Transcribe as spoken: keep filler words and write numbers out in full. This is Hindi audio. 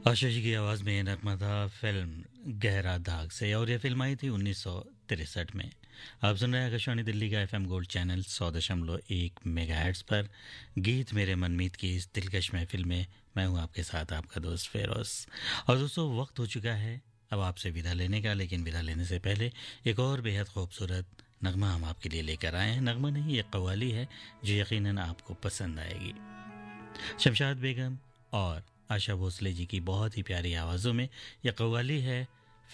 आशा जी की आवाज़ में ये नगमा था फिल्म गहरा दाग से, और ये फिल्म आई थी उन्नीस सौ तिरसठ में। आप सुन रहे हैं आकाशवाणी दिल्ली का एफएम गोल्ड चैनल सौ दशमलव एक मेगाहर्ट्ज़ पर गीत मेरे मनमीत की इस दिलकश महफिल में मैं हूं आपके साथ, आपका दोस्त फेरोज। और दोस्तों, वक्त हो चुका है अब आपसे विदा लेने का, लेकिन विदा लेने से पहले एक और बेहद खूबसूरत नगमा हम आपके लिए लेकर आए हैं। नगमा नहीं, ये कव्वाली है जो यकीनन आपको पसंद आएगी। शमशाद बेगम और आशा भोसले जी की बहुत ही प्यारी आवाज़ों में यह कव्वाली है